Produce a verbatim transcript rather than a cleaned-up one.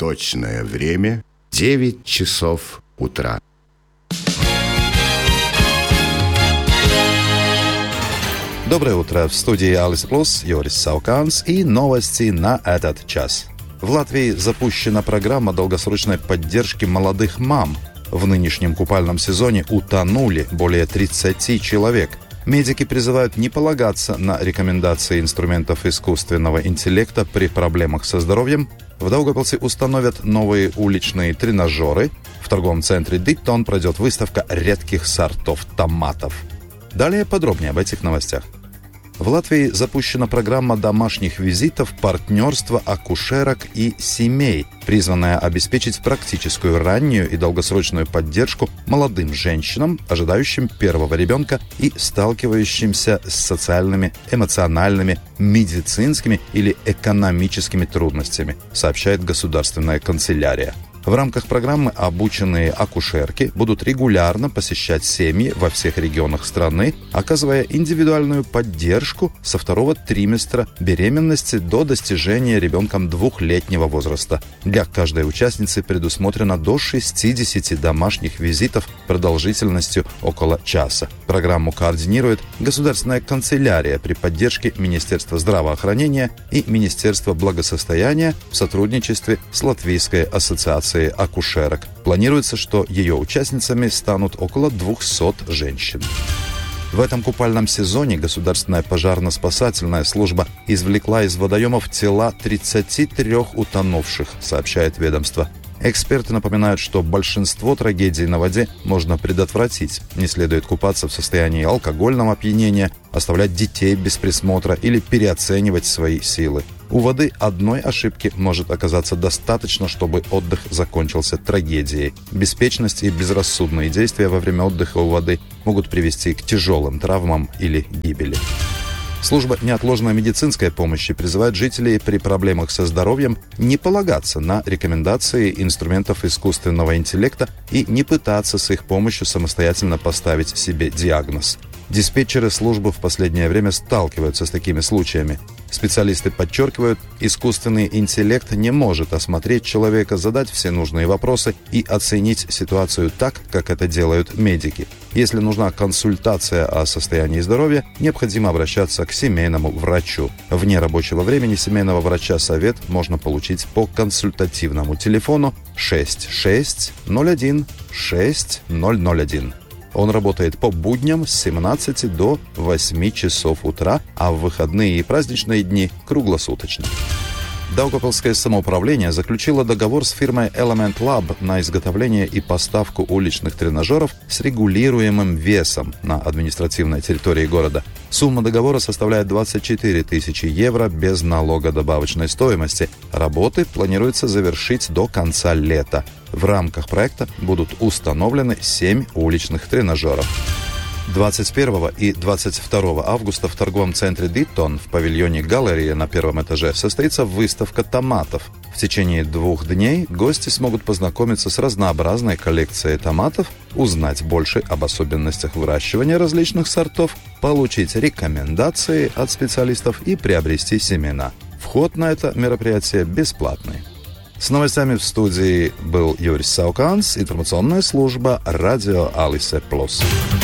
Точное время — девять часов утра. Доброе утро. В студии Алис Плюс, Йорис Сауканс и новости на этот час. В Латвии запущена программа долгосрочной поддержки молодых мам. В нынешнем купальном сезоне утонули более тридцати человек. Медики призывают не полагаться на рекомендации инструментов искусственного интеллекта при проблемах со здоровьем. В Даугавпилсе установят новые уличные тренажеры. В торговом центре Диттон пройдет выставка редких сортов томатов. Далее подробнее об этих новостях. В Латвии запущена программа домашних визитов партнерства акушерок и семей, призванная обеспечить практическую раннюю и долгосрочную поддержку молодым женщинам, ожидающим первого ребенка и сталкивающимся с социальными, эмоциональными, медицинскими или экономическими трудностями, сообщает государственная канцелярия. В рамках программы обученные акушерки будут регулярно посещать семьи во всех регионах страны, оказывая индивидуальную поддержку со второго триместра беременности до достижения ребенком двухлетнего возраста. Для каждой участницы предусмотрено до шестидесяти домашних визитов продолжительностью около часа. Программу координирует Государственная канцелярия при поддержке Министерства здравоохранения и Министерства благосостояния в сотрудничестве с Латвийской ассоциацией акушерок. Планируется, что ее участницами станут около двухсот женщин. В этом купальном сезоне Государственная пожарно-спасательная служба извлекла из водоемов тела тридцати трёх утонувших, сообщает ведомство. Эксперты напоминают, что большинство трагедий на воде можно предотвратить. Не следует купаться в состоянии алкогольного опьянения, оставлять детей без присмотра или переоценивать свои силы. У воды одной ошибки может оказаться достаточно, чтобы отдых закончился трагедией. Беспечность и безрассудные действия во время отдыха у воды могут привести к тяжелым травмам или гибели. Служба неотложной медицинской помощи призывает жителей при проблемах со здоровьем не полагаться на рекомендации инструментов искусственного интеллекта и не пытаться с их помощью самостоятельно поставить себе диагноз. Диспетчеры службы в последнее время сталкиваются с такими случаями. Специалисты подчеркивают, искусственный интеллект не может осмотреть человека, задать все нужные вопросы и оценить ситуацию так, как это делают медики. Если нужна консультация о состоянии здоровья, необходимо обращаться к семейному врачу. Вне рабочего времени семейного врача совет можно получить по консультативному телефону шесть шесть ноль один шесть ноль ноль один. Он работает по будням с семнадцати до восьми часов утра, а в выходные и праздничные дни круглосуточно. Даугавпилское самоуправление заключило договор с фирмой Element Lab на изготовление и поставку уличных тренажеров с регулируемым весом на административной территории города. Сумма договора составляет двадцать четыре тысячи евро без налога добавочной стоимости. Работы планируется завершить до конца лета. В рамках проекта будут установлены семь уличных тренажеров. двадцать первого и двадцать второго августа в торговом центре Диттон в павильоне «Галерея» на первом этаже состоится выставка томатов. В течение двух дней гости смогут познакомиться с разнообразной коллекцией томатов, узнать больше об особенностях выращивания различных сортов, получить рекомендации от специалистов и приобрести семена. Вход на это мероприятие бесплатный. С новостями в студии был Йорис Сауканс, информационная служба радио Алис Плюс.